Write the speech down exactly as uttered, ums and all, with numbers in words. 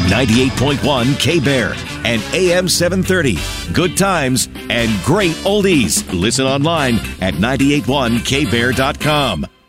ninety-eight point one K-Bear, and A M seven thirty. Good times and great oldies. Listen online at nine eight one K bear dot com.